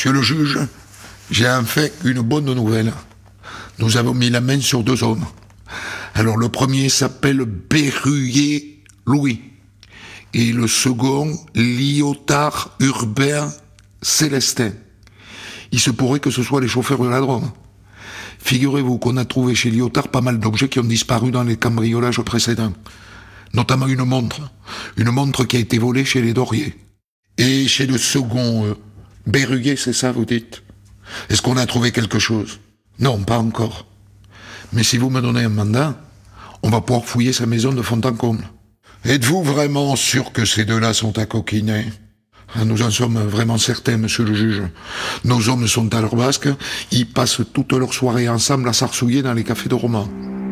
Monsieur le juge, j'ai en fait une bonne nouvelle. Nous avons mis la main sur 2 hommes. Alors le premier s'appelle Berruyer Louis et le second Lyotard Urbain Célestin. Il se pourrait que ce soit les chauffeurs de la Drôme. Figurez-vous qu'on a trouvé chez Lyotard pas mal d'objets qui ont disparu dans les cambriolages précédents. Notamment une montre qui a été volée chez les Dorier. Et chez le second, Berruyer, c'est ça vous dites? Est-ce qu'on a trouvé quelque chose? Non, pas encore. Mais si vous me donnez un mandat, on va pouvoir fouiller sa maison de fond en comble. Êtes-vous vraiment sûr que ces 2-là sont à coquiner? Nous en sommes vraiment certains, monsieur le juge. Nos hommes sont à leur basque, ils passent toute leur soirée ensemble à s'arsouiller dans les cafés de romans.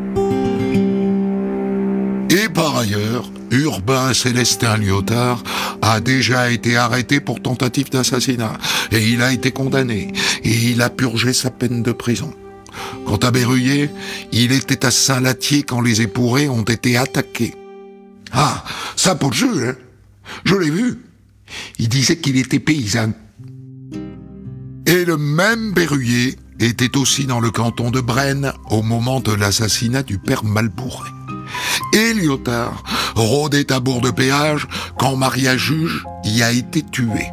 Et par ailleurs, Urbain Célestin Lyotard a déjà été arrêté pour tentative d'assassinat. Et il a été condamné. Et il a purgé sa peine de prison. Quant à Berruyer, il était à Saint-Latier quand les épurés ont été attaqués. Ah, ça pour le juge, hein. Je l'ai vu. Il disait qu'il était paysan. Et le même Berruyer était aussi dans le canton de Brenne au moment de l'assassinat du père Malbouré. Et Lyotard rôdait à Bourg-de-Péage quand Maria Juge y a été tuée.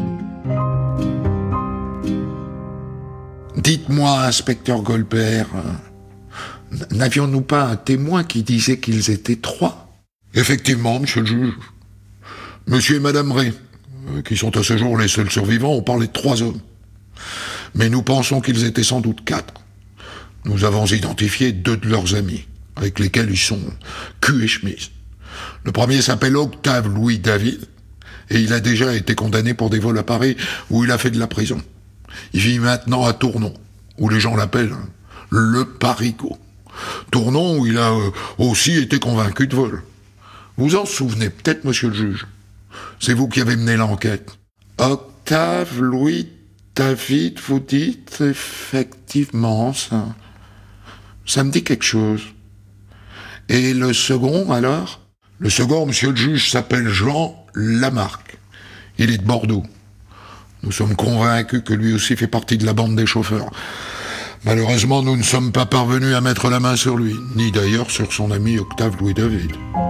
Dites-moi, inspecteur Goldberg, n'avions-nous pas un témoin qui disait qu'ils étaient 3? Effectivement, monsieur le juge. Monsieur et madame Ray, qui sont à ce jour les seuls survivants, ont parlé de 3 hommes. Mais nous pensons qu'ils étaient sans doute 4. Nous avons identifié 2 de leurs amis, avec lesquels ils sont cul et chemise. Le premier s'appelle Octave Louis David, et il a déjà été condamné pour des vols à Paris, où il a fait de la prison. Il vit maintenant à Tournon, où les gens l'appellent le Parigot. Tournon où il a aussi été convaincu de vol. Vous en souvenez peut-être, monsieur le juge? C'est vous qui avez mené l'enquête. Octave Louis David, vous dites? Effectivement, ça me dit quelque chose. Et le second, alors? Le second, monsieur le juge, s'appelle Jean Lamarque. Il est de Bordeaux. Nous sommes convaincus que lui aussi fait partie de la bande des chauffeurs. Malheureusement, nous ne sommes pas parvenus à mettre la main sur lui, ni d'ailleurs sur son ami Octave Louis David.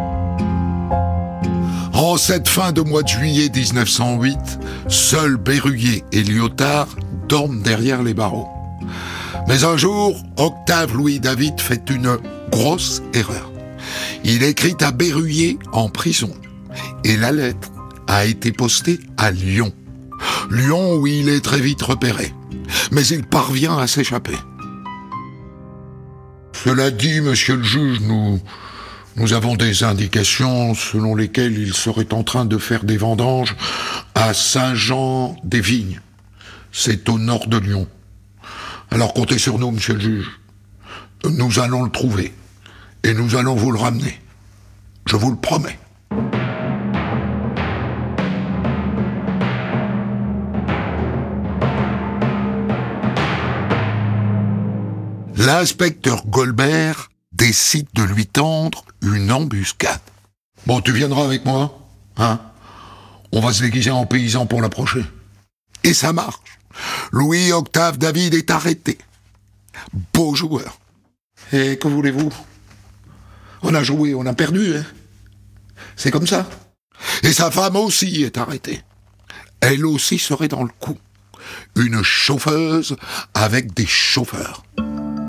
En cette fin de mois de juillet 1908, seuls Berruyer et Lyotard dorment derrière les barreaux. Mais un jour, Octave Louis David fait une grosse erreur. Il écrit à Berruyer en prison, et la lettre a été postée à Lyon. Lyon où il est très vite repéré, mais il parvient à s'échapper. Cela dit, monsieur le juge, nous avons des indications selon lesquelles il serait en train de faire des vendanges à Saint-Jean-des-Vignes. C'est au nord de Lyon. Alors comptez sur nous, monsieur le juge. Nous allons le trouver et nous allons vous le ramener. Je vous le promets. L'inspecteur Goldberg décide de lui tendre une embuscade. Bon, tu viendras avec moi, hein? On va se déguiser en paysan pour l'approcher. Et ça marche. Louis-Octave David est arrêté. Beau joueur. Et que voulez-vous? On a joué, on a perdu, hein? C'est comme ça. Et sa femme aussi est arrêtée. Elle aussi serait dans le coup. Une chauffeuse avec des chauffeurs.